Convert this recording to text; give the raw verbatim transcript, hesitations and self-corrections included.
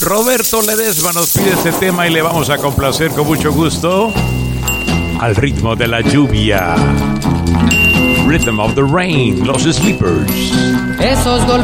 Roberto Ledesma nos pide este tema y le vamos a complacer con mucho gusto al ritmo de la lluvia. Rhythm of the Rain, los Sleepers. Esos golpes